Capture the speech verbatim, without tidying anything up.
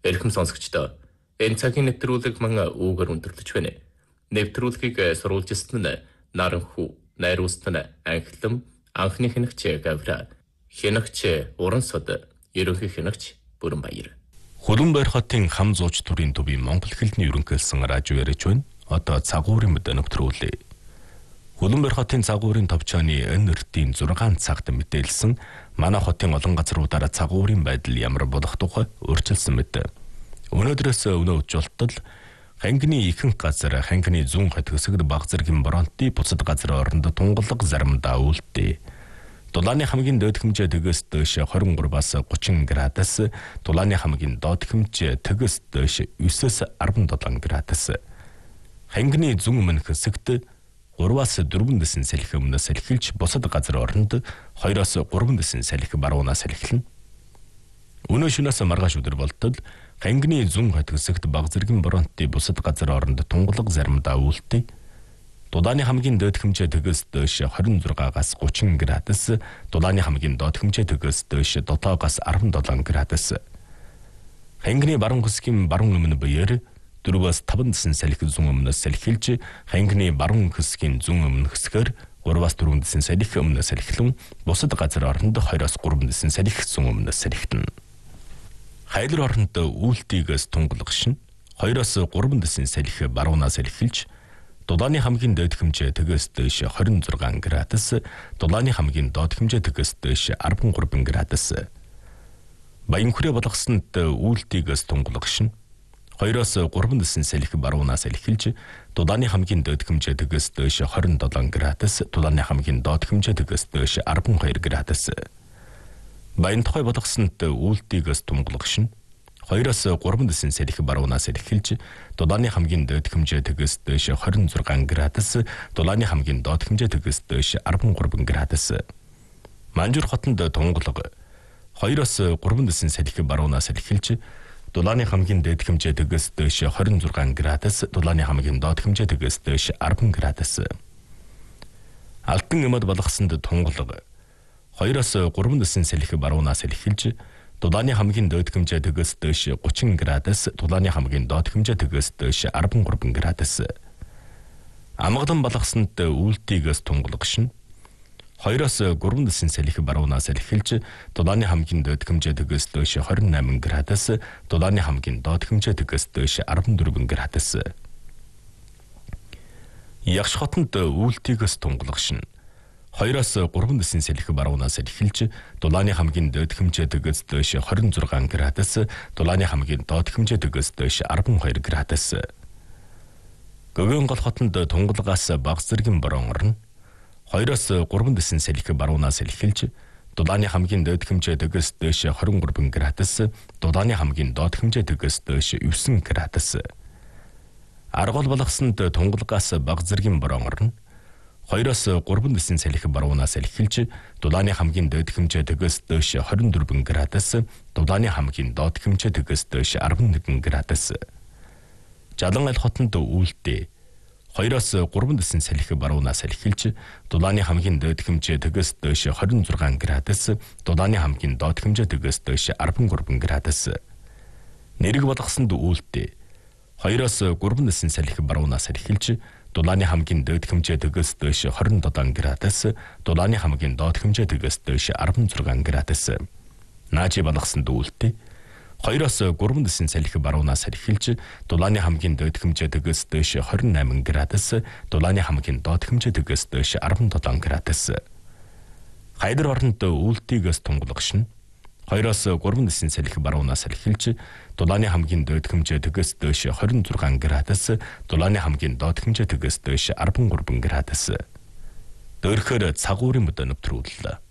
Эрхэм сонсогчдоо энэ цагийн нэвтрүүлэг ман үүгээр өндөрлөж байна. Нэвтрүүлгийг сурвалжилсан нь Наранхүү, найруулсан нь Анхлам, анхны хянагч Гавра, хянагч Уран Сод, ерөнхий хянагч Бүрэнбаяр. Хөлбөмбөр хотын хам зууч төрийн төвийн Монгол хэлний ерөнхийлсөн радио яриач байна. Одоо цагуурын мэдээ нэвтрүүлээ. Хөлбөмбөр хотын цагуурын товчооны энэ өртийн зургаан цагт мэдээлсэн манай хотын олон газруудаараа цагуурын байдал ямар болох тухай өөрчилсөн мэт. Өнөөдрөөс өнөө өчөлтөл хангины ихэнх газар хангины зүүн хот хэсэгт баг зэргийн бронти буцад газар оронд тунгалаг заримдаа үлдээ. Дулааны хамгийн доод хэмжээ төгөөс дээш двадцать trois-аас тридцать градус, Дулааны хамгийн доод хэмжээ төгөөс дээш девять-ээс сорок seven градус. Хангины зүүн өмнөх хэсэгт three-аас four дэсэн салхи өмнөөс салхилж бусад газар оронд two-оос three дэсэн салхи баруунаас салхилна. Өнөө шөнөөс маргааш өдөр болтол хангины зүүн хот хэсэгт баг зэргийн бронти бусад газар оронд тунгалаг заримдаа үлдээ. Дулааны хамгийн доод хэмжээ төгөөс дээш twenty-six-аас thirty градус, Дулааны хамгийн доод хэмжээ төгөөс дээш seven-аас seventeen градус. Хангины баруун хэсгийн баруун өмнө буюу four-аас five дэсэн салхи зүүн өмнөөс салхилж, хангины баруун хэсгийн зүүн өмнө хэсгээр three-аас four дэсэн салхи өмнөөс салхилан, бусад газар оронд two-оос three дэсэн салхи зүүн өмнөөс салхитна. Хайлар оронд үйлдэлээс тунгалаг шин two-оос three дэсэн салхи баруунаас салхилж, Дулааны хамгийн доод хэмжээ төгөөс дээш twenty-six градус, Дулааны хамгийн доод хэмжээ төгөөс дээш thirty-three градус. Баян хүрээ болгосонд үйлдэлээс тунгалаг шин two-оос three дэсэн салхи баруунаас салхилж, Дулааны хамгийн доод хэмжээ төгөөс дээш twenty-seven градус, Дулааны хамгийн доод хэмжээ төгөөс дээш twelve градус. Баян тухай болгосонд үйлдэлээс тунгалаг шин two-оос three дэсэн салхи баруунаас салхилж, Дулааны хамгийн доод хэмжээ төгөөс дээш twenty-six градус, Дулааны хамгийн доод хэмжээ төгөөс дээш thirty-three градус. Манжуур хотонд тунгалаг two-оос three дэсэн салхи баруунаас салхилж, Дулааны хамгийн дээд хэмжээ төгөөс дээш twenty-six градус, Дулааны хамгийн доод хэмжээ төгөөс дээш ten градус. Алтан эмэд болгосонд тунгалаг two-оос three дэсэн салхи баруунаас салхилж, Дулааны хамгийн доод хэмжээ төгөөс дээш thirty градус, Дулааны хамгийн доод хэмжээ төгөөс дээш thirty-three градус. Амгалан болгосонд үйлдэлээс тунгалаг шин two-оос three дэсэн салхи баруунаас салхилж, Дулааны хамгийн доод хэмжээ төгөөс дээш twenty-eight градус, Дулааны хамгийн доод хэмжээ төгөөс дээш fourteen градус. Ягш хотонд үйлдэлээс тунгалаг шин two-оос three дэсэн салхи баруунаас салхилж, Дулааны хамгийн доод хэмжээ төгөөс дээш twenty-six градус, Дулааны хамгийн доод хэмжээ төгөөс дээш twelve градус. Гөгөн гол хотонд тунгалагаас баг зэргийн борон орно two-оос three дэсэн салхи баруунаас салхилж, Дулааны хамгийн доод хэмжээ төгөөс дээш twenty-three градус, Дулааны хамгийн доод хэмжээ төгөөс дээш nine градус. Аргол болгосонд тунгалагаас баг зэргийн борон орно two-оос three дэсэн салхи баруунаас салхилж, Дулааны хамгийн доод хэмжээ төгөөс дээш twenty-four градус, Дулааны хамгийн доод хэмжээ төгөөс дээш eleven градус. Жалан аль хотонд үйлдэл two-оос three дэсэн салхи баруунаас салхилж, Дулааны хамгийн доод хэмжээ төгөөс дээш twenty-six градус, Дулааны хамгийн доод хэмжээ төгөөс дээш thirteen градус. Нэрэг болгосонд үйлдэл two-оос three дэсэн салхи баруунаас салхилж, Дулааны хамгийн доод хэмжээ төгөөс дээш twenty-seven градус, Дулааны хамгийн доод хэмжээ төгөөс дээш sixteen градус. Наажи болгосонд үйлдэл two-оос three дэсэн салхи баруунаас салхилж, Дулааны хамгийн доод хэмжээ төгөөс дээш twenty-eight градус, Дулааны хамгийн доод хэмжээ төгөөс дээш seventeen градус. Хайдар оронд үйлдэлээс тунгалаг шин two-оос three дэсэн салхи баруунаас салхилж, Дулааны хамгийн доод хэмжээ төгөөс дээш twenty-six градус, Дулааны хамгийн доод хэмжээ төгөөс дээш thirteen градус. Дөөрхөр цагуурын мэдээ нэвтрүүллээ.